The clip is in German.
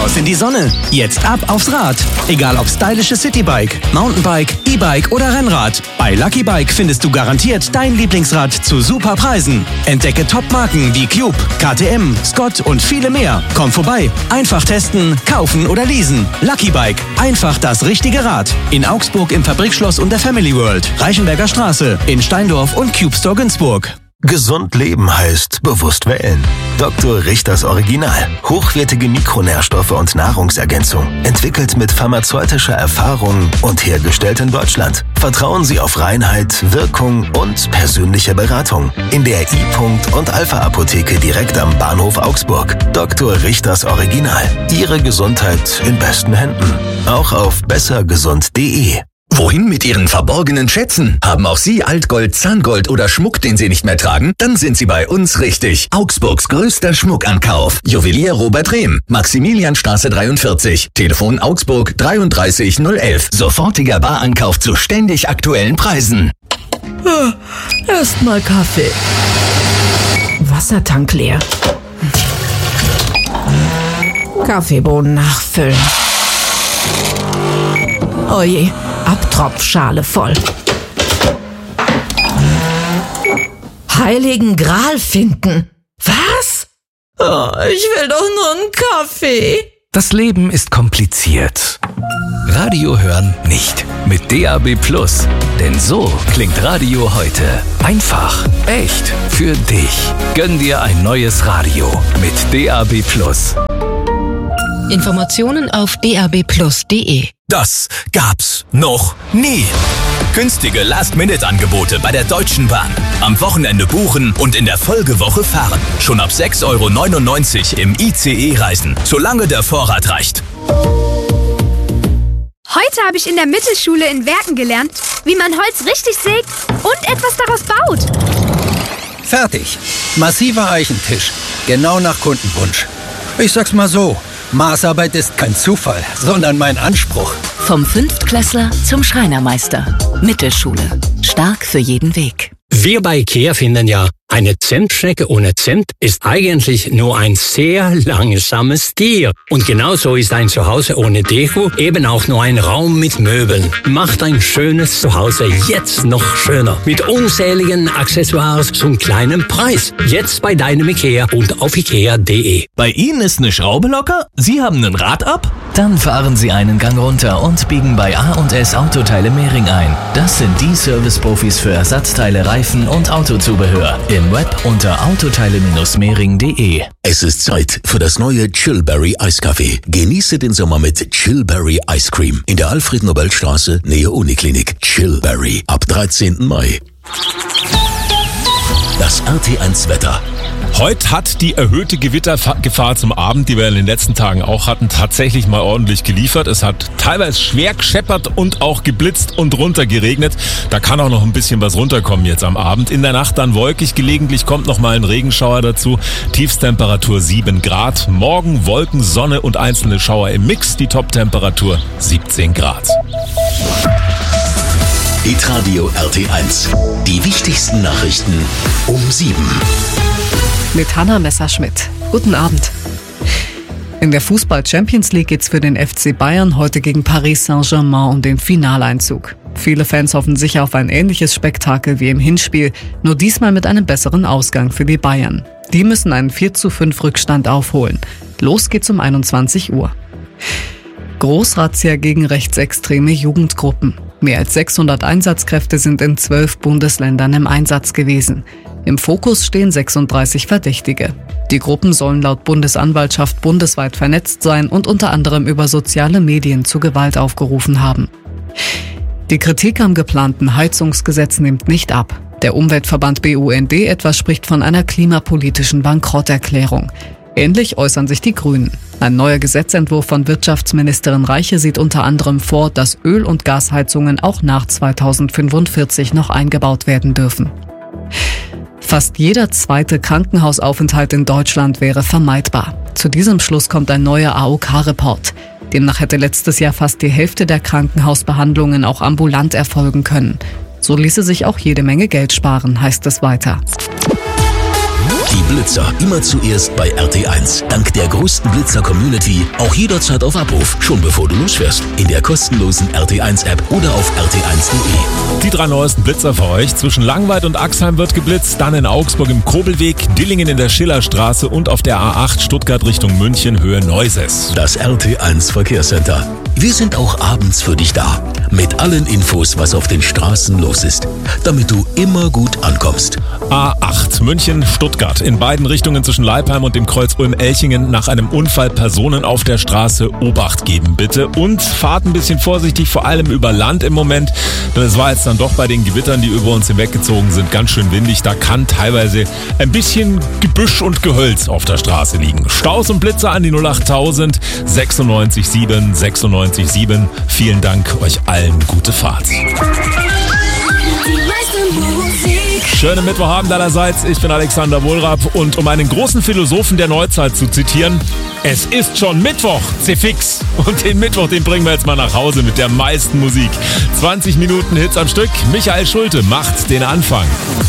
Raus in die Sonne. Jetzt ab aufs Rad. Egal ob stylisches Citybike, Mountainbike, E-Bike oder Rennrad. Bei Lucky Bike findest du garantiert dein Lieblingsrad zu super Preisen. Entdecke Top-Marken wie Cube, KTM, Scott und viele mehr. Komm vorbei. Einfach testen, kaufen oder leasen. Lucky Bike. Einfach das richtige Rad. In Augsburg im Fabrikschloss und der Family World. Reichenberger Straße. In Steindorf und Cube Store Günzburg. Gesund leben heißt bewusst wählen. Dr. Richters Original. Hochwertige Mikronährstoffe und Nahrungsergänzung. Entwickelt mit pharmazeutischer Erfahrung und hergestellt in Deutschland. Vertrauen Sie auf Reinheit, Wirkung und persönliche Beratung. In der I-Punkt und Alpha-Apotheke direkt am Bahnhof Augsburg. Dr. Richters Original. Ihre Gesundheit in besten Händen. Auch auf bessergesund.de. Wohin mit Ihren verborgenen Schätzen? Haben auch Sie Altgold, Zahngold oder Schmuck, den Sie nicht mehr tragen? Dann sind Sie bei uns richtig. Augsburgs größter Schmuckankauf. Juwelier Robert Rehm. Maximilianstraße 43. Telefon Augsburg 33011. Sofortiger Barankauf zu ständig aktuellen Preisen. Erstmal Kaffee. Wassertank leer. Kaffeebohnen nachfüllen. Oh je. Abtropfschale voll. Heiligen Gral finden. Was? Oh, ich will doch nur einen Kaffee. Das Leben ist kompliziert. Radio hören nicht. Mit DAB+. Denn so klingt Radio heute. Einfach, echt, für dich. Gönn dir ein neues Radio mit DAB+. Informationen auf dab+.de. Das gab's noch nie. Günstige Last-Minute-Angebote bei der Deutschen Bahn. Am Wochenende buchen und in der Folgewoche fahren. Schon ab 6,99 € im ICE reisen, solange der Vorrat reicht. Heute habe ich in der Mittelschule in Werken gelernt, wie man Holz richtig sägt und etwas daraus baut. Fertig. Massiver Eichentisch. Genau nach Kundenwunsch. Ich sag's mal so. Maßarbeit ist kein Zufall, sondern mein Anspruch. Vom Fünftklässler zum Schreinermeister. Mittelschule. Stark für jeden Weg. Wir bei IKEA finden ja, eine Zentschnecke ohne Zent ist eigentlich nur ein sehr langsames Tier. Und genauso ist ein Zuhause ohne Deko eben auch nur ein Raum mit Möbeln. Macht ein schönes Zuhause jetzt noch schöner. Mit unzähligen Accessoires zum kleinen Preis. Jetzt bei deinem IKEA und auf ikea.de. Bei Ihnen ist eine Schraube locker? Sie haben ein Rad ab? Dann fahren Sie einen Gang runter und biegen bei A&S Autoteile Mehring ein. Das sind die Service-Profis für Ersatzteile, Reifen und Autozubehör. Im Web unter autoteile-mehring.de. Es ist Zeit für das neue Chillberry Eiskaffee. Genieße den Sommer mit Chillberry Ice Cream in der Alfred-Nobel-Straße, Nähe Uniklinik. Chillberry ab 13. Mai. Das RT1 Wetter. Heute hat die erhöhte Gewittergefahr zum Abend, die wir in den letzten Tagen auch hatten, tatsächlich mal ordentlich geliefert. Es hat teilweise schwer gescheppert und auch geblitzt und runtergeregnet. Da kann auch noch ein bisschen was runterkommen jetzt am Abend. In der Nacht dann wolkig, gelegentlich kommt noch mal ein Regenschauer dazu. Tiefsttemperatur 7 Grad. Morgen Wolken, Sonne und einzelne Schauer im Mix. Die Toptemperatur 17 Grad. Hitradio RT1. Die wichtigsten Nachrichten um 7. Mit Hanna Messerschmidt. Guten Abend. In der Fußball-Champions League geht's für den FC Bayern heute gegen Paris Saint-Germain um den Finaleinzug. Viele Fans hoffen sicher auf ein ähnliches Spektakel wie im Hinspiel, nur diesmal mit einem besseren Ausgang für die Bayern. Die müssen einen 4:5 Rückstand aufholen. Los geht's um 21 Uhr. Großrazzia gegen rechtsextreme Jugendgruppen. Mehr als 600 Einsatzkräfte sind in 12 Bundesländern im Einsatz gewesen. Im Fokus stehen 36 Verdächtige. Die Gruppen sollen laut Bundesanwaltschaft bundesweit vernetzt sein und unter anderem über soziale Medien zu Gewalt aufgerufen haben. Die Kritik am geplanten Heizungsgesetz nimmt nicht ab. Der Umweltverband BUND etwa spricht von einer klimapolitischen Bankrotterklärung. Ähnlich äußern sich die Grünen. Ein neuer Gesetzentwurf von Wirtschaftsministerin Reiche sieht unter anderem vor, dass Öl- und Gasheizungen auch nach 2045 noch eingebaut werden dürfen. Fast jeder zweite Krankenhausaufenthalt in Deutschland wäre vermeidbar. Zu diesem Schluss kommt ein neuer AOK-Report. Demnach hätte letztes Jahr fast die Hälfte der Krankenhausbehandlungen auch ambulant erfolgen können. So ließe sich auch jede Menge Geld sparen, heißt es weiter. Die Blitzer immer zuerst bei RT1. Dank der größten Blitzer-Community auch jederzeit auf Abruf, schon bevor du losfährst. In der kostenlosen RT1-App oder auf rt1.de. Die 3 neuesten Blitzer für euch. Zwischen Langweid und Axheim wird geblitzt, dann in Augsburg im Kobelweg, Dillingen in der Schillerstraße und auf der A8 Stuttgart Richtung München Höhe Neuses. Das RT1 Verkehrscenter. Wir sind auch abends für dich da. Mit allen Infos, was auf den Straßen los ist. Damit du immer gut ankommst. A8 München-Stuttgart. In beiden Richtungen zwischen Leipheim und dem Kreuz Ulm-Elchingen nach einem Unfall Personen auf der Straße Obacht geben, bitte. Und fahrt ein bisschen vorsichtig, vor allem über Land im Moment. Denn es war jetzt dann doch bei den Gewittern, die über uns hinweggezogen sind, ganz schön windig. Da kann teilweise ein bisschen Gebüsch und Gehölz auf der Straße liegen. Staus und Blitzer an die 08000 96 7 96 7. Vielen Dank euch allen. Gute Fahrt. Schönen Mittwochabend allerseits. Ich bin Alexander Wohlrab und um einen großen Philosophen der Neuzeit zu zitieren, es ist schon Mittwoch, fix. Und den Mittwoch, den bringen wir jetzt mal nach Hause mit der meisten Musik. 20 Minuten Hits am Stück. Michael Schulte macht den Anfang.